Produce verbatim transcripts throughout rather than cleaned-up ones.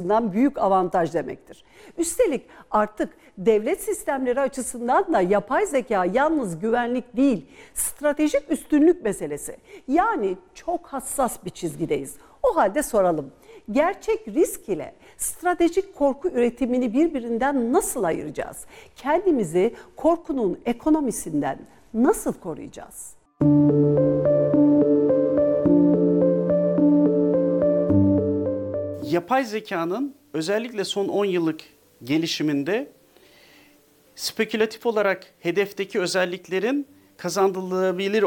açısından büyük avantaj demektir. Üstelik artık devlet sistemleri açısından da yapay zeka yalnız güvenlik değil, stratejik üstünlük meselesi. Yani çok hassas bir çizgideyiz. O halde soralım. Gerçek risk ile stratejik korku üretimini birbirinden nasıl ayıracağız? Kendimizi korkunun ekonomisinden nasıl koruyacağız? Yapay zekanın özellikle son on yıllık gelişiminde spekülatif olarak hedefteki özelliklerin kazanılabilir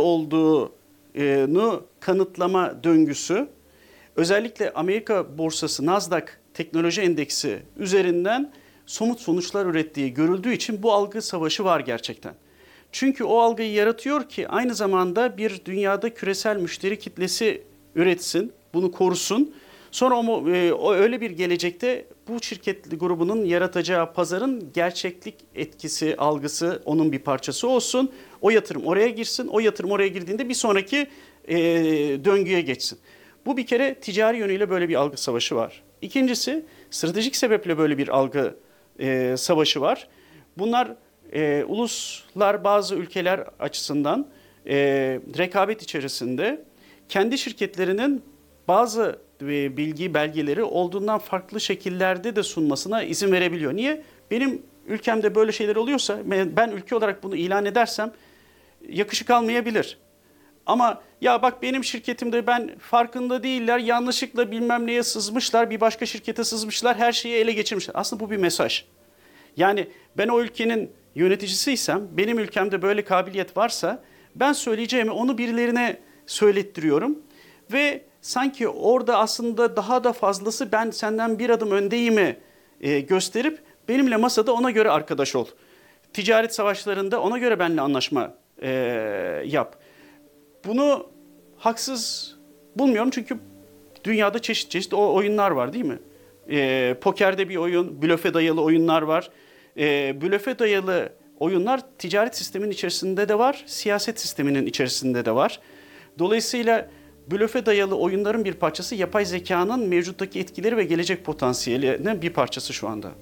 olduğunu kanıtlama döngüsü, özellikle Amerika borsası Nasdaq Teknoloji Endeksi üzerinden somut sonuçlar ürettiği görüldüğü için bu algı savaşı var gerçekten. Çünkü o algıyı yaratıyor ki aynı zamanda bir dünyada küresel müşteri kitlesi üretsin, bunu korusun. Sonra o, o öyle bir gelecekte bu şirket grubunun yaratacağı pazarın gerçeklik etkisi, algısı onun bir parçası olsun. O yatırım oraya girsin, o yatırım oraya girdiğinde bir sonraki e, döngüye geçsin. Bu bir kere ticari yönüyle böyle bir algı savaşı var. İkincisi stratejik sebeple böyle bir algı e, savaşı var. Bunlar e, uluslar bazı ülkeler açısından e, rekabet içerisinde kendi şirketlerinin bazı e, bilgi belgeleri olduğundan farklı şekillerde de sunmasına izin verebiliyor. Niye? Benim ülkemde böyle şeyler oluyorsa ben ülke olarak bunu ilan edersem yakışık almayabilir. Ama ya bak benim şirketimde ben farkında değiller, yanlışlıkla bilmem neye sızmışlar, bir başka şirkete sızmışlar, her şeyi ele geçirmişler. Aslında bu bir mesaj. Yani ben o ülkenin yöneticisiysem, benim ülkemde böyle kabiliyet varsa ben söyleyeceğimi onu birilerine söylettiriyorum. Ve sanki orada aslında daha da fazlası ben senden bir adım öndeyimi e, gösterip benimle masada ona göre arkadaş ol. Ticaret savaşlarında ona göre benimle anlaşma e, yap. Bunu haksız bulmuyorum çünkü dünyada çeşit çeşit o oyunlar var değil mi? E, pokerde bir oyun, blöfe dayalı oyunlar var. E, blöfe dayalı oyunlar ticaret sistemin içerisinde de var, siyaset sisteminin içerisinde de var. Dolayısıyla blöfe dayalı oyunların bir parçası yapay zekanın mevcuttaki etkileri ve gelecek potansiyelinin bir parçası şu anda.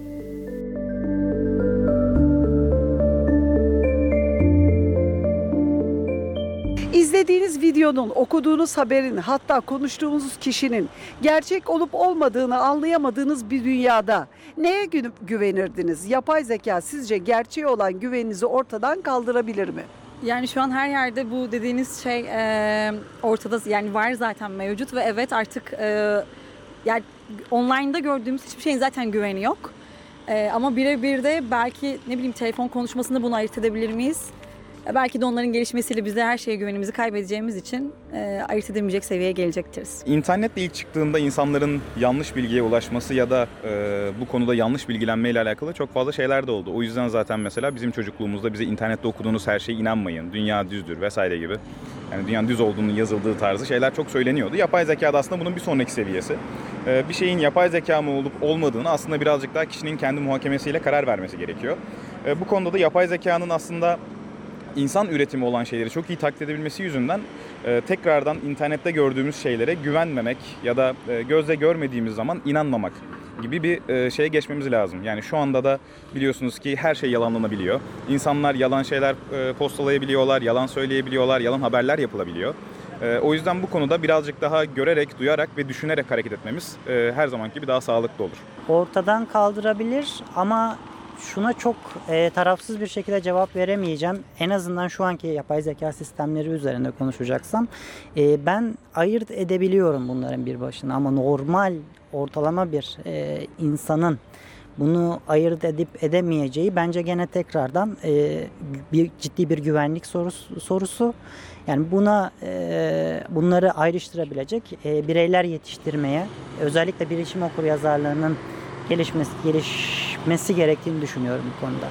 İzlediğiniz videonun, okuduğunuz haberin, hatta konuştuğunuz kişinin gerçek olup olmadığını anlayamadığınız bir dünyada neye gü- güvenirdiniz? Yapay zeka sizce gerçeğe olan güveninizi ortadan kaldırabilir mi? Yani şu an her yerde bu dediğiniz şey e, ortada, yani var zaten, mevcut ve evet artık e, yani online'da gördüğümüz hiçbir şeyin zaten güveni yok. E, ama birebir de belki ne bileyim telefon konuşmasında bunu ayırt edebilir miyiz? E, belki de onların gelişmesiyle biz de her şeye güvenimizi kaybedeceğimiz için e, ayırt edemeyecek seviyeye gelecektiriz. İnternet ilk çıktığında insanların yanlış bilgiye ulaşması ya da e, bu konuda yanlış bilgilenmeyle alakalı çok fazla şeyler de oldu. O yüzden zaten mesela bizim çocukluğumuzda bize internette okuduğunuz her şeye inanmayın, dünya düzdür vesaire gibi. Yani dünyanın düz olduğunu yazıldığı tarzı şeyler çok söyleniyordu. Yapay zeka da aslında bunun bir sonraki seviyesi. E, bir şeyin yapay zeka mı olup olmadığını aslında birazcık daha kişinin kendi muhakemesiyle karar vermesi gerekiyor. E, bu konuda da yapay zekanın aslında İnsan üretimi olan şeyleri çok iyi taklit edebilmesi yüzünden e, tekrardan internette gördüğümüz şeylere güvenmemek ya da e, gözle görmediğimiz zaman inanmamak gibi bir e, şeye geçmemiz lazım. Yani şu anda da biliyorsunuz ki her şey yalanlanabiliyor. İnsanlar yalan şeyler e, postalayabiliyorlar, yalan söyleyebiliyorlar, yalan haberler yapılabiliyor. E, o yüzden bu konuda birazcık daha görerek, duyarak ve düşünerek hareket etmemiz e, her zamanki gibi daha sağlıklı olur. Ortadan kaldırabilir ama şuna çok e, tarafsız bir şekilde cevap veremeyeceğim. En azından şu anki yapay zeka sistemleri üzerinde konuşacaksam. E, ben ayırt edebiliyorum bunların bir başına ama normal ortalama bir e, insanın bunu ayırt edip edemeyeceği bence gene tekrardan e, bir ciddi bir güvenlik sorusu. sorusu. Yani buna e, bunları ayrıştırabilecek e, bireyler yetiştirmeye, özellikle bilişim okuryazarlığının gelişmesi, gelişmesi gerektiğini düşünüyorum bu konuda.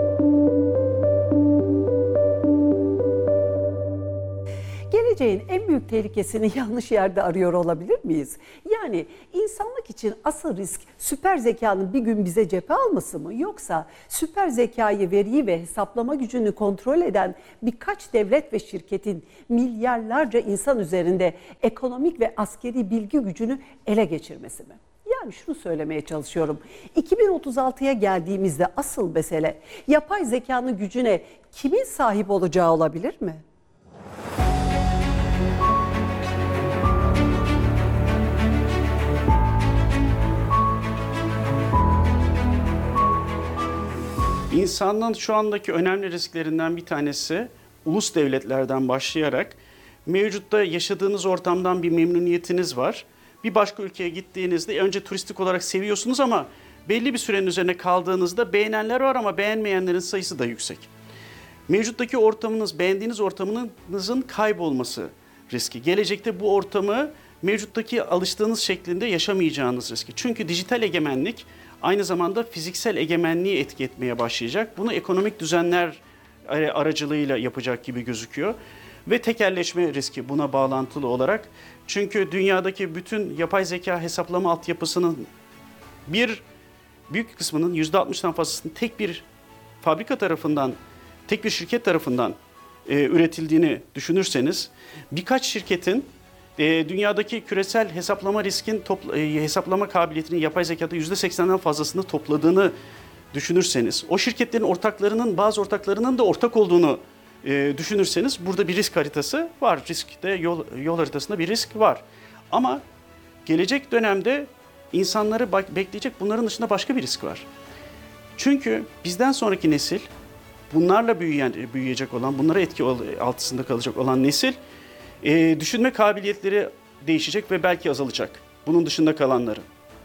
Geleceğin en büyük büyük tehlikesini yanlış yerde arıyor olabilir miyiz? Yani insanlık için asıl risk süper zekanın bir gün bize cephe alması mı? Yoksa süper zekayı, veriyi ve hesaplama gücünü kontrol eden birkaç devlet ve şirketin milyarlarca insan üzerinde ekonomik ve askeri bilgi gücünü ele geçirmesi mi? Yani şunu söylemeye çalışıyorum. iki bin otuz altıya geldiğimizde asıl mesele yapay zekanın gücüne kimin sahip olacağı olabilir mi? İnsanlığın şu andaki önemli risklerinden bir tanesi ulus devletlerden başlayarak mevcutta yaşadığınız ortamdan bir memnuniyetiniz var. Bir başka ülkeye gittiğinizde önce turistik olarak seviyorsunuz ama belli bir sürenin üzerine kaldığınızda beğenenler var ama beğenmeyenlerin sayısı da yüksek. Mevcuttaki ortamınız, beğendiğiniz ortamınızın kaybolması riski. Gelecekte bu ortamı mevcuttaki alıştığınız şeklinde yaşamayacağınız riski. Çünkü dijital egemenlik aynı zamanda fiziksel egemenliği etki etmeye başlayacak. Bunu ekonomik düzenler aracılığıyla yapacak gibi gözüküyor. Ve tekelleşme riski buna bağlantılı olarak. Çünkü dünyadaki bütün yapay zeka hesaplama altyapısının bir büyük kısmının yüzde altmıştan fazlasının tek bir fabrika tarafından, tek bir şirket tarafından e, üretildiğini düşünürseniz, birkaç şirketin e, dünyadaki küresel hesaplama riskin topla, e, hesaplama kabiliyetinin yapay zekada yüzde seksenden fazlasını topladığını düşünürseniz, o şirketlerin ortaklarının, bazı ortaklarının da ortak olduğunu e, düşünürseniz burada bir risk haritası var. Riskte yol, yol haritasında bir risk var. Ama gelecek dönemde insanları bak, bekleyecek bunların dışında başka bir risk var. Çünkü bizden sonraki nesil, bunlarla büyüyen, büyüyecek olan, bunlara etki altında kalacak olan nesil, e, düşünme kabiliyetleri değişecek ve belki azalacak. Bunun dışında kalanları.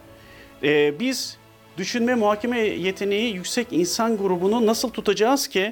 E, biz düşünme, muhakeme yeteneği yüksek insan grubunu nasıl tutacağız ki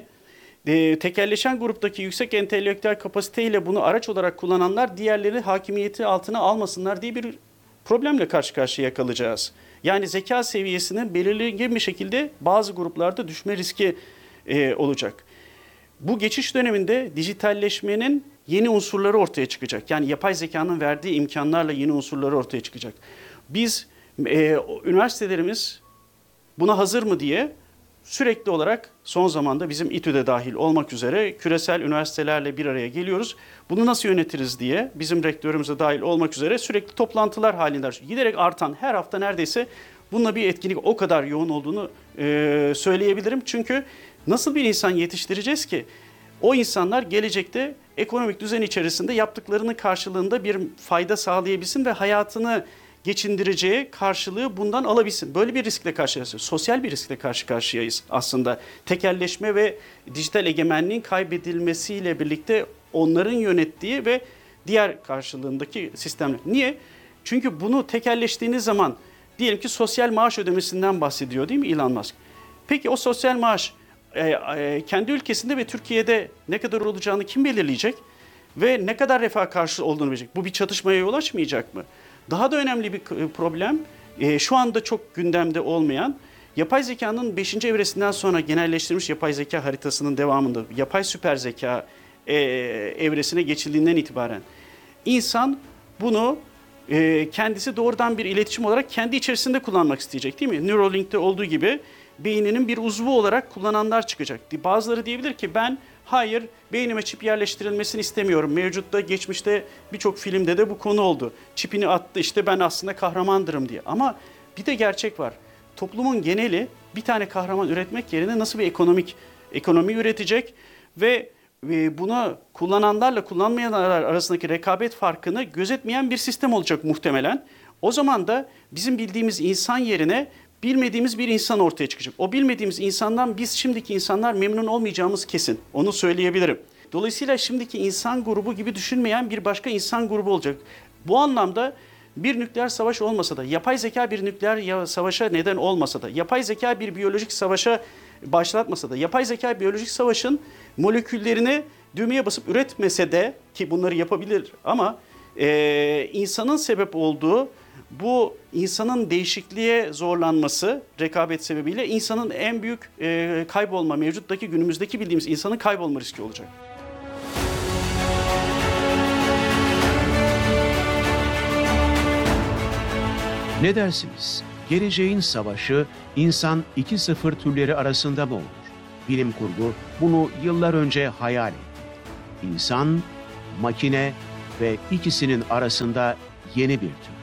e, tekelleşen gruptaki yüksek entelektüel kapasiteyle bunu araç olarak kullananlar diğerleri hakimiyeti altına almasınlar diye bir problemle karşı karşıya kalacağız. Yani zeka seviyesinin belirgin bir şekilde bazı gruplarda düşme riski e, olacak. Bu geçiş döneminde dijitalleşmenin yeni unsurları ortaya çıkacak. Yani yapay zekanın verdiği imkanlarla yeni unsurları ortaya çıkacak. Biz, e, üniversitelerimiz buna hazır mı diye sürekli olarak son zamanda bizim İTÜ'de dahil olmak üzere küresel üniversitelerle bir araya geliyoruz. Bunu nasıl yönetiriz diye bizim rektörümüze dahil olmak üzere sürekli toplantılar halinde giderek artan her hafta neredeyse bununla bir etkinlik o kadar yoğun olduğunu e, söyleyebilirim. Çünkü nasıl bir insan yetiştireceğiz ki o insanlar gelecekte ekonomik düzen içerisinde yaptıklarının karşılığında bir fayda sağlayabilsin ve hayatını geçindireceği karşılığı bundan alabilsin. Böyle bir riskle karşıyayız. Sosyal bir riskle karşı karşıyayız aslında. Tekelleşme ve dijital egemenliğin kaybedilmesiyle birlikte onların yönettiği ve diğer karşılığındaki sistemler. Niye? Çünkü bunu tekelleştiğiniz zaman diyelim ki sosyal maaş ödemesinden bahsediyor değil mi Elon Musk? Peki o sosyal maaş e, e, kendi ülkesinde ve Türkiye'de ne kadar olacağını kim belirleyecek? Ve ne kadar refah karşılığı olduğunu bilecek? Bu bir çatışmaya yol açmayacak mı? Daha da önemli bir problem, e, şu anda çok gündemde olmayan, yapay zekanın beşinci evresinden sonra genelleştirilmiş yapay zeka haritasının devamında, yapay süper zeka e, evresine geçildiğinden itibaren insan bunu e, kendisi doğrudan bir iletişim olarak kendi içerisinde kullanmak isteyecek değil mi? Neuralink'te olduğu gibi beyninin bir uzvu olarak kullananlar çıkacak. Bazıları diyebilir ki ben hayır beynime çip yerleştirilmesini istemiyorum. Mevcutta geçmişte birçok filmde de bu konu oldu. Çipini attı işte ben aslında kahramandırım diye. Ama bir de gerçek var. Toplumun geneli bir tane kahraman üretmek yerine nasıl bir ekonomik ekonomi üretecek ve buna kullananlarla kullanmayanlar arasındaki rekabet farkını gözetmeyen bir sistem olacak muhtemelen. O zaman da bizim bildiğimiz insan yerine bilmediğimiz bir insan ortaya çıkacak. O bilmediğimiz insandan biz şimdiki insanlar memnun olmayacağımız kesin. Onu söyleyebilirim. Dolayısıyla şimdiki insan grubu gibi düşünmeyen bir başka insan grubu olacak. Bu anlamda bir nükleer savaş olmasa da, yapay zeka bir nükleer savaşa neden olmasa da, yapay zeka bir biyolojik savaşa başlatmasa da, yapay zeka biyolojik savaşın moleküllerini düğmeye basıp üretmese de, ki bunları yapabilir ama e, insanın sebep olduğu bu insanın değişikliğe zorlanması rekabet sebebiyle insanın en büyük e, kaybolma, mevcuttaki günümüzdeki bildiğimiz insanın kaybolma riski olacak. Ne dersiniz? Geleceğin savaşı insan iki sıfır türleri arasında mı olur? Bilim kurgu bunu yıllar önce hayal etti. İnsan, makine ve ikisinin arasında yeni bir tür.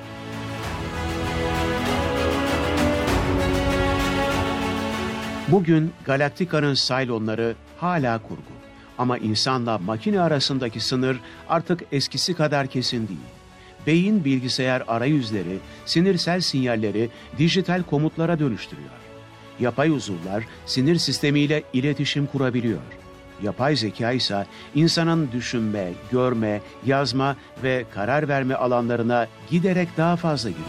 Bugün Galaktika'nın Cylonları hala kurgu. Ama insanla makine arasındaki sınır artık eskisi kadar kesin değil. Beyin bilgisayar arayüzleri, sinirsel sinyalleri dijital komutlara dönüştürüyor. Yapay uzuvlar sinir sistemiyle iletişim kurabiliyor. Yapay zeka ise insanın düşünme, görme, yazma ve karar verme alanlarına giderek daha fazla giriyor.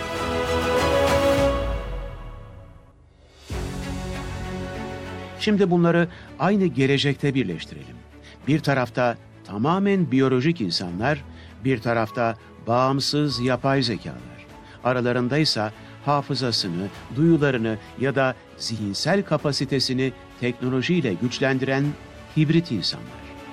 Şimdi bunları aynı gelecekte birleştirelim. Bir tarafta tamamen biyolojik insanlar, bir tarafta bağımsız yapay zekalar. Aralarında ise hafızasını, duyularını ya da zihinsel kapasitesini teknolojiyle güçlendiren hibrit insanlar.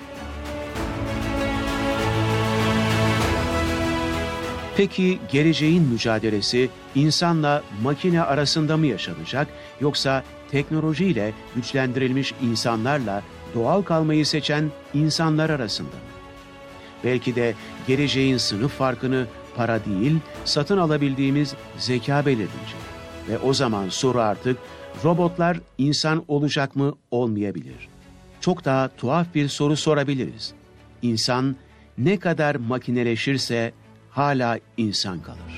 Peki geleceğin mücadelesi insanla makine arasında mı yaşanacak, yoksa teknolojiyle güçlendirilmiş insanlarla doğal kalmayı seçen insanlar arasında mı? Belki de geleceğin sınıf farkını para değil, satın alabildiğimiz zeka belirleyecek. Ve o zaman soru artık robotlar insan olacak mı, olmayabilir? Çok daha tuhaf bir soru sorabiliriz. İnsan ne kadar makineleşirse hala insan kalır.